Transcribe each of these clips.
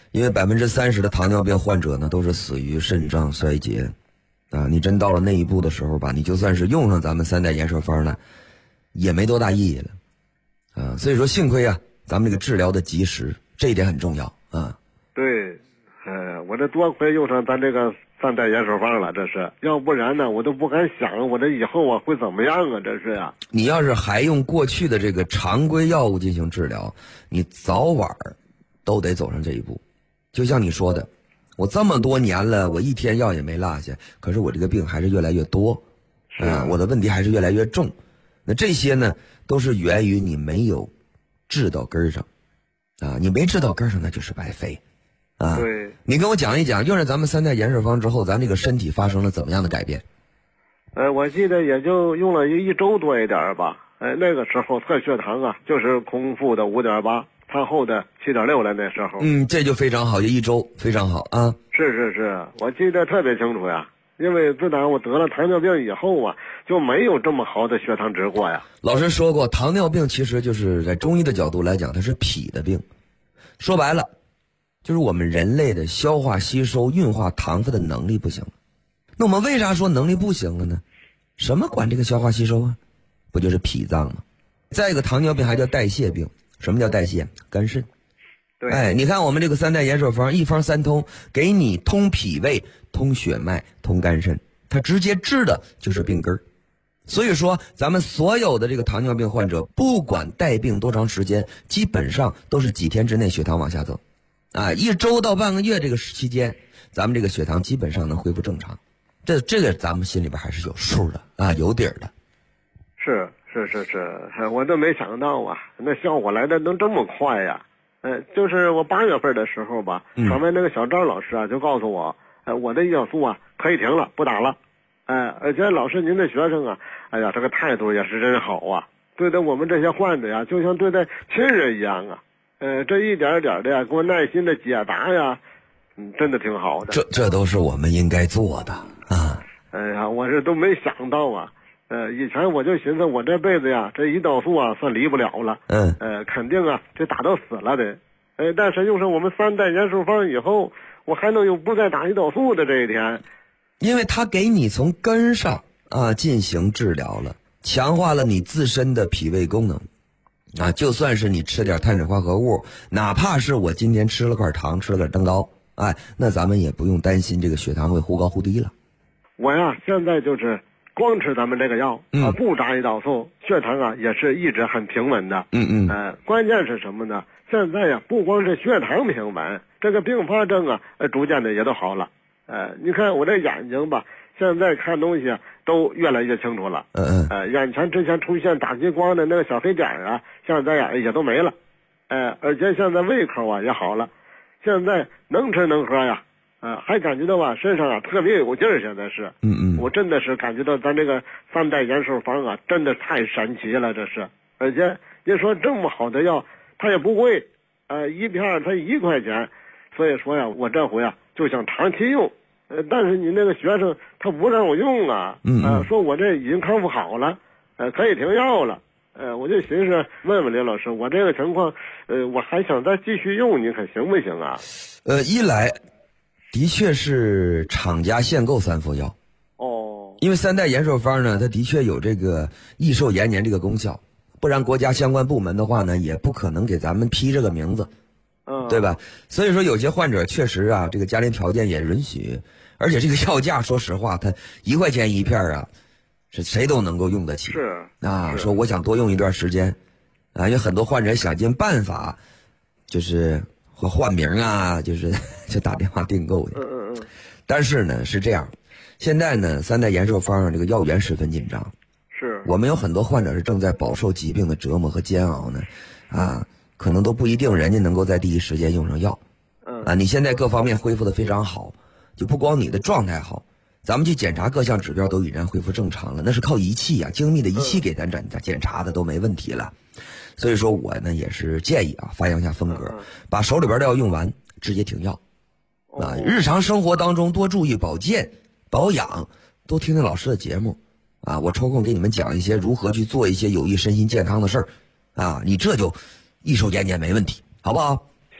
因为30%的糖尿病患者呢都是死于肾脏衰竭啊。你真到了那一步的时候吧，你就算是用上咱们3代延寿方呢，也没多大意义了啊。所以说幸亏啊，咱们这个治疗的及时，这一点很重要啊。 对，我这多亏用上咱这个3代延寿方了，这是，要不然呢，我都不敢想我这以后啊会怎么样啊，这是呀。 你要是还用过去的这个常规药物进行治疗，你早晚都得走上这一步。就像你说的，我这么多年了，我一天药也没落下，可是我这个病还是越来越多，我的问题还是越来越重。那这些呢，都是源于你没有治到根儿上，啊，你没治到根儿上，那就是白费，啊。 对。 你跟我讲一讲，用上咱们3代延寿方之后，咱这个身体发生了怎么样的改变？ 我记得也就用了一周多一点吧。那个时候测血糖啊，就是空腹的5.8。餐后的7.6了，那时候。 这就非常好，就一周，非常好啊。 是，我记得特别清楚呀。因为自打我得了糖尿病以后啊，就没有这么好的血糖值过呀。 老师说过，糖尿病其实就是在中医的角度来讲，它是脾的病。说白了，就是我们人类的消化、吸收、运化糖分的能力不行了。那我们为啥说能力不行了呢？什么管这个消化吸收啊？不就是脾脏吗？再一个，糖尿病还叫代谢病。什么叫代谢？肝肾。 对。 你看我们这个3代延寿方，一方3通，给你通脾胃、通血脉、通肝肾，它直接治的就是病根儿。所以说，咱们所有的这个糖尿病患者，不管带病多长时间，基本上都是几天之内血糖往下走，1周到半个月这个期间，咱们这个血糖基本上能恢复正常。这个咱们心里边还是有数的啊，有底儿的。 是，我都没想到啊，那效果来的能这么快呀！就是我8月份的时候吧，旁边那个小张老师啊就告诉我，我的胰岛素啊可以停了，不打了。而且老师您的学生啊，哎呀，这个态度也是真好啊，对待我们这些患者呀，就像对待亲人一样啊。这一点点的呀，给我耐心的解答呀，真的挺好的。 这都是我们应该做的啊。 哎呀，我这都没想到啊。以前我就寻思我这辈子呀，这胰岛素啊算离不了了。肯定啊，这打到死了的。但是用上我们3代延寿方以后，我还能有不再打胰岛素的这一天。 因为它给你从根上进行治疗了，强化了你自身的脾胃功能。就算是你吃点碳水化合物，哪怕是我今天吃了块糖，吃了点蛋糕，那咱们也不用担心这个血糖会忽高忽低了。 我呀，现在就是光吃咱们这个药不打胰岛素，血糖啊也是一直很平稳的。关键是什么呢？现在呀，不光是血糖平稳，这个并发症啊，逐渐的也都好了。你看我这眼睛吧，现在看东西啊都越来越清楚了。眼前之前出现打激光的那个小黑点啊，现在呀也都没了。而且现在胃口啊也好了，现在能吃能喝呀。还感觉到啊身上啊特别有劲儿，现在是。我真的是感觉到咱这个3代延寿方啊，真的太神奇了，这是。而且你说这么好的药，它也不贵，一片才1块钱。所以说呀，我这回啊就想长期用。但是你那个学生他不让我用啊，说我这已经康复好了，可以停药了。我就寻思问问刘老师，我这个情况，我还想再继续用，你看行不行啊？ 一来的确是厂家限购3副药。因为3代延寿方呢，它的确有这个益寿延年这个功效，不然国家相关部门的话呢，也不可能给咱们批这个名字。对吧？所以说有些患者确实啊，这个家庭条件也允许，而且这个药价说实话，它1块钱一片啊，是谁都能够用得起。说我想多用一段时间，因为很多患者想尽办法，就是或换名啊，就打电话订购的。但是呢是这样，现在呢3代延寿方这个药源十分紧张。我们有很多患者是正在饱受疾病的折磨和煎熬呢，可能都不一定人家能够在第一时间用上药。你现在各方面恢复的非常好，就不光你的状态好，咱们去检查各项指标都已然恢复正常了，那是靠仪器啊，精密的仪器给咱检查的都没问题了。所以说我呢也是建议发扬一下风格，把手里边的药用完直接停药。日常生活当中多注意保健保养，多听听老师的节目我抽空给你们讲一些如何去做一些有益身心健康的事儿你这就益寿延年没问题，好不好？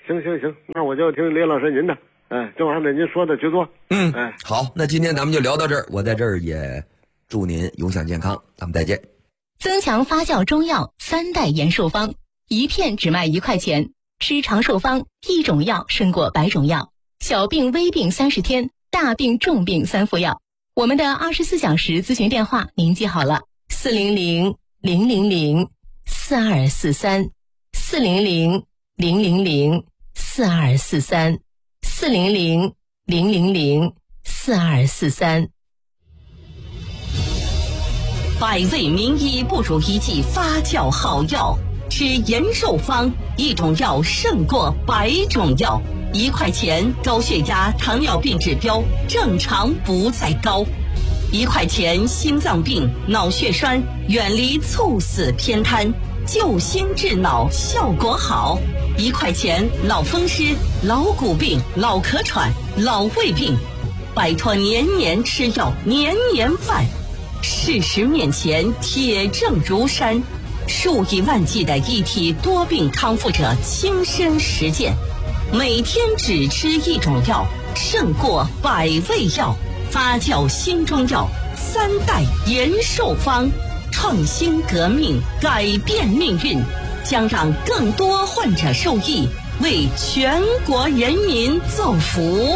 行，那我就听李老师您的，就按照您说的去做。 好，那今天咱们就聊到这儿，我在这儿也祝您永享健康，咱们再见。 增强发酵中药3代延寿方，一片只卖1块钱，吃长寿方，一种药胜过100种药，小病微病30天，大病重病3副药。我们的24小时咨询电话您记好了，400-000-4243 400-000-4243 400-000-4243。 百味名医不如一剂发酵好药，吃延寿方，一种药胜过100种药。1块钱，高血压、糖尿病指标正常不再高。1块钱，心脏病、脑血栓远离猝死偏瘫，救心治脑效果好。1块钱，老风湿、老骨病、老咳喘、老胃病，摆脱年年吃药、年年犯。事实面前，铁证如山，数以万计的一体多病康复者亲身实践，每天只吃一种药，胜过100味药。发酵新中药3代延寿方，创新革命，改变命运，将让更多患者受益，为全国人民造福。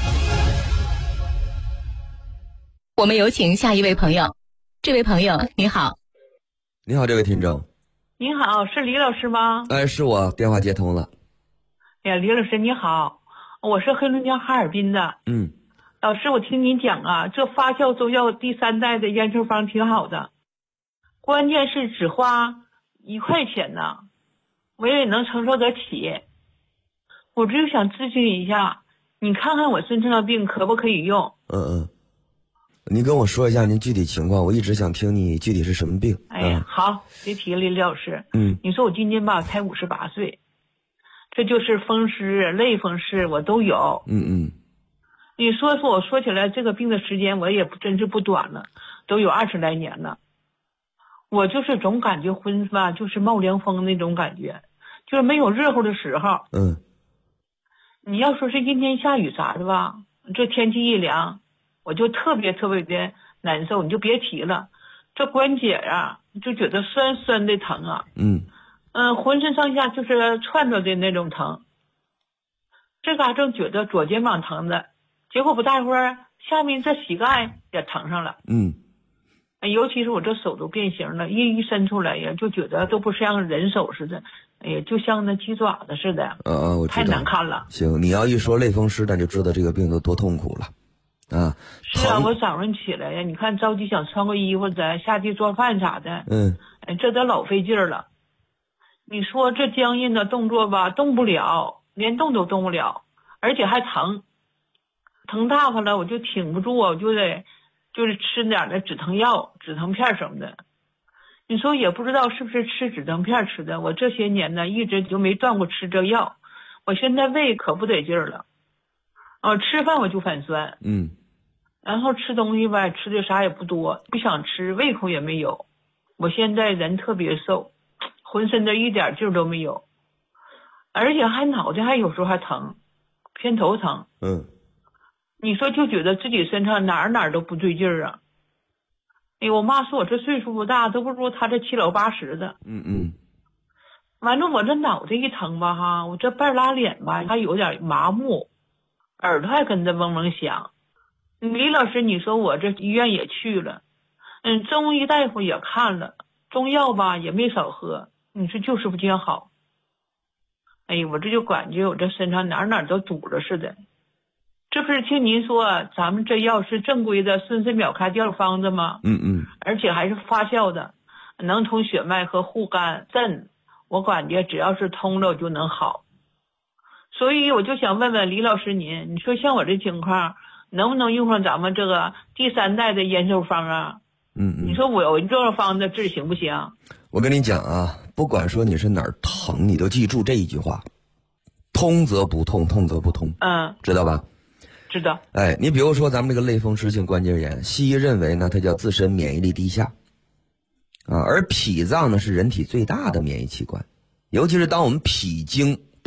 我们有请下一位朋友。这位朋友你好。 你好，这位听众。 你好，是李老师吗？ 是我，电话接通了。 哎呀，李老师你好，我是黑龙江哈尔滨的。老师，我听您讲啊，这发酵中药第3代的延寿方挺好的，关键是只花1块钱呢，我也能承受得起。我就想咨询一下，你看看我身上的病可不可以用？ 您跟我说一下您具体情况，我一直想听你具体是什么病。 好，别提了，李老师。你说我今年吧才58岁，这就是风湿、类风湿我都有。你说我说起来这个病的时间我也真是不短了，都有20来年了。我就是总感觉浑身就是冒凉风那种感觉，就是没有热乎的时候。你要说是阴天下雨啥的吧，这天气一凉，我就特别的难受，你就别提了。这关节啊，就觉得酸酸的疼啊。浑身上下就是串着的那种疼。这嘎正觉得左肩膀疼的，结果不大会儿，下面这膝盖也疼上了。尤其是我这手都变形了，一伸出来呀，就觉得都不像人手似的，就像那鸡爪子似的。 我知道， 太难看了。 行，你要一说类风湿，那就知道这个病都多痛苦了。 是啊，我早上起来呀，你看着急想穿个衣服咱下去做饭啥的。这都老费劲了。你说这僵硬的动作吧，动不了，连动都动不了，而且还疼。疼大发了，我就挺不住，我就得就是吃点的止疼药、止疼片什么的。你说也不知道是不是吃止疼片吃的，我这些年呢一直就没断过吃这药。我现在胃可不得劲了，吃饭我就反酸。然后吃东西吧，吃的啥也不多，不想吃，胃口也没有。我现在人特别瘦，浑身的一点劲都没有，而且还脑袋还有时候还疼，偏头疼。你说就觉得自己身上哪儿都不对劲儿啊。我妈说我这岁数不大，都不如她这7老80的。完了我这脑袋一疼吧我这半拉脸吧还有点麻木，耳朵还跟着嗡嗡响。李老师，你说我这医院也去了，中医大夫也看了，中药吧也没少喝，你说就是不见好。我这就感觉我这身上哪都堵了似的。这不是听您说咱们这药是正规的孙参秒开药方子吗？而且还是发酵的，能通血脉和护肝肾，我感觉只要是通了就能好。所以我就想问问李老师您，你说像我这情况能不能用上咱们这个第3代的延寿方啊？你说我有这个方子治行不行？ 我跟你讲啊，不管说你是哪儿疼，你都记住这一句话：通则不痛，痛则不通。知道吧？ 知道。 你比如说咱们这个类风湿性关节炎，西医认为呢它叫自身免疫力低下而脾脏呢是人体最大的免疫器官，尤其是当我们脾经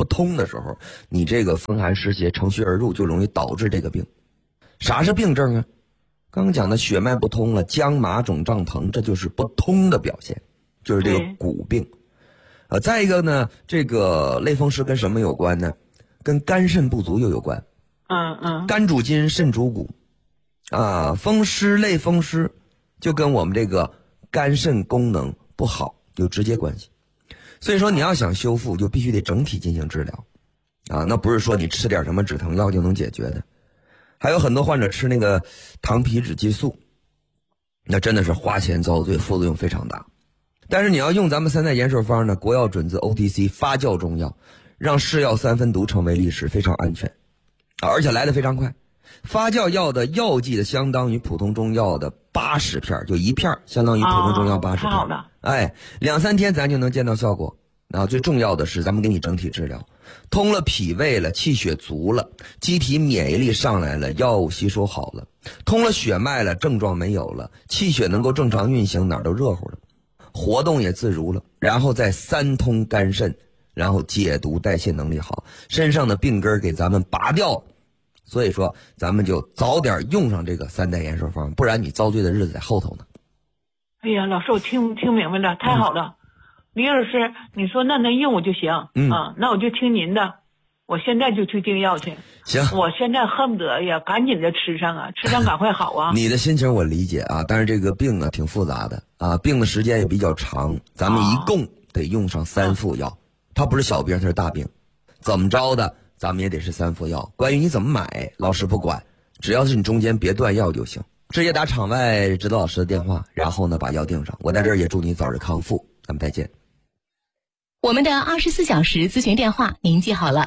不通的时候，你这个风寒湿邪乘虚而入，就容易导致这个病。啥是病症啊？刚刚讲的血脉不通了，僵麻肿胀疼，这就是不通的表现，就是这个骨病。再一个呢，这个类风湿跟什么有关呢？跟肝肾不足又有关。肝主筋，肾主骨，风湿类风湿就跟我们这个肝肾功能不好有直接关系。所以说你要想修复，就必须得整体进行治疗，那不是说你吃点什么止疼药就能解决的。还有很多患者吃那个糖皮质激素，那真的是花钱遭罪，副作用非常大。但是你要用咱们三代延寿方呢，国药准字 OTC 发酵中药，让是药3分毒成为历史，非常安全，而且来得非常快。发酵药的药剂的相当于普通中药的80片，就一片相当于普通中药80片。太好了，2-3天咱就能见到效果。最重要的是咱们给你整体治疗，通了脾胃了，气血足了，机体免疫力上来了，药物吸收好了，通了血脉了，症状没有了，气血能够正常运行，哪儿都热乎了，活动也自如了，然后再3通肝肾，然后解毒代谢能力好，身上的病根给咱们拔掉。所以说咱们就早点用上这个三代延寿方，不然你遭罪的日子在后头呢。 哎呀，老师我听明白了，太好了。李老师你说那能用我就行，那我就听您的，我现在就去订药去。 行， 我现在恨不得呀赶紧的吃上赶快好啊。 你的心情我理解但是这个病挺复杂的病的时间也比较长，咱们一共得用上3副药，它不是小病，它是大病，怎么着的咱们也得是3副药。关于你怎么买，老师不管，只要是你中间别断药就行。直接打场外指导老师的电话，然后呢把药订上。我在这儿也祝你早日康复，咱们再见。 我们的24小时咨询电话您记好了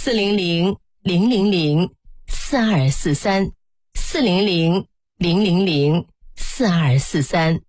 ，400-000-4243 400-000-4243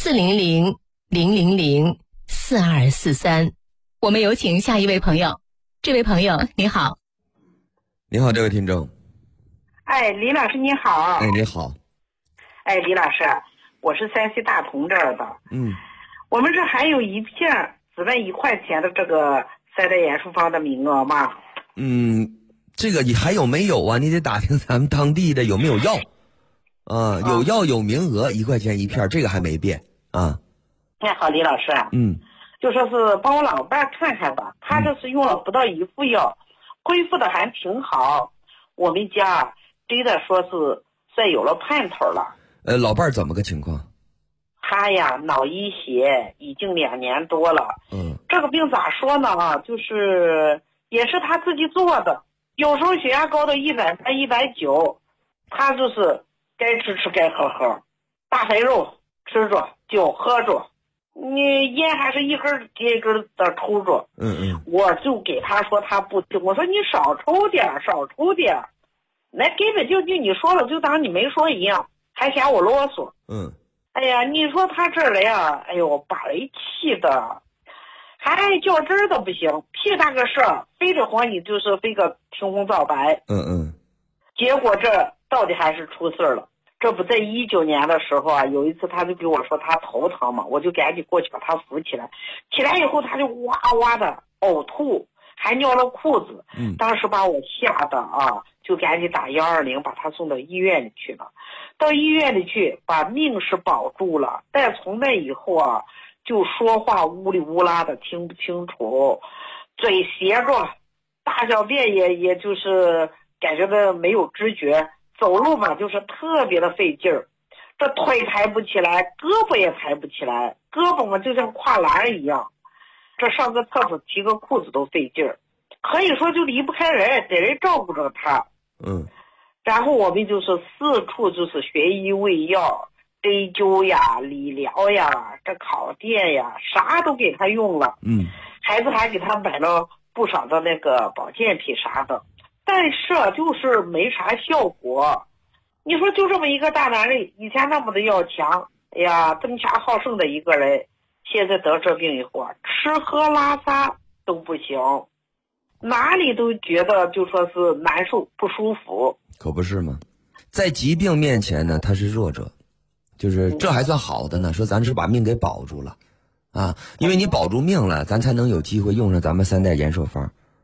400-000-4243。我们有请下一位朋友。这位朋友你好。 你好，这位听众。 李老师你好。 你好。 李老师，我是山西大同这儿的。我们这还有一片只卖1块钱的这个三代延寿方的名额吗？ 这个你还有没有啊？你得打听咱们当地的有没有药有药有名额，1块钱1片，这个还没变太好，李老师。就说是帮我老伴看看吧，他这是用了不到1副药，恢复的还挺好。我们家真的说是算有了盼头了。 老伴怎么个情况？ 他呀脑溢血已经2年多了。这个病咋说呢就是也是他自己做的，有时候血压高到180、190，他就是该吃吃该喝喝，大肥肉吃着，酒喝着，你烟还是一根接一根的抽着。我就给他说他不听，我说你少抽点，那根本就你说了就当你没说一样，还嫌我啰嗦。哎呀，你说他这来呀，哎呦把人气的，还较真儿的不行，屁大个事儿，非得和你就是非个听红皂白。结果这到底还是出事了。这不在19年的时候有一次他就给我说他头疼嘛，我就赶紧过去把他扶起来，起来以后他就哇哇的呕吐，还尿了裤子。当时把我吓得就赶紧打120把他送到医院里去了。到医院里去把命是保住了，但从那以后就说话乌里乌拉的听不清楚，嘴斜着，大小便也就是感觉到没有知觉，走路吧就是特别的费劲儿，这腿抬不起来，胳膊也抬不起来，胳膊嘛就像跨栏一样，这上个厕所提个裤子都费劲儿，可以说就离不开人，得人照顾着他。然后我们就是四处就是学医喂药，针灸呀、理疗呀、这烤电呀，啥都给他用了。孩子还给他买了不少的那个保健品啥的，但是就是没啥效果。你说就这么一个大男人，以前那么的要强，哎呀，争强好胜的一个人，现在得这病以后吃喝拉撒都不行，哪里都觉得就说是难受不舒服。 可不是吗？在疾病面前呢，他是弱者，就是这还算好的呢，说咱是把命给保住了因为你保住命了，咱才能有机会用上咱们三代延寿方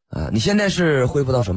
你现在是恢复到什么